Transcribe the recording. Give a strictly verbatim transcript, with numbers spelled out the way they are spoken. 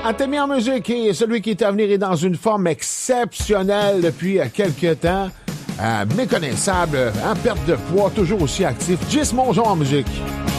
Anthony en musique et celui qui est à venir est dans une forme exceptionnelle depuis quelques temps. Euh, méconnaissable, en perte de poids, toujours aussi actif. Gis Mongeon en musique.